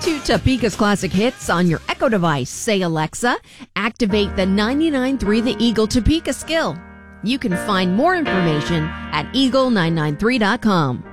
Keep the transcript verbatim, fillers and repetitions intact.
to Topeka's Classic Hits on your Echo device. Say, Alexa, activate the ninety-nine point three The Eagle Topeka skill. You can find more information at eagle nine nine three dot com.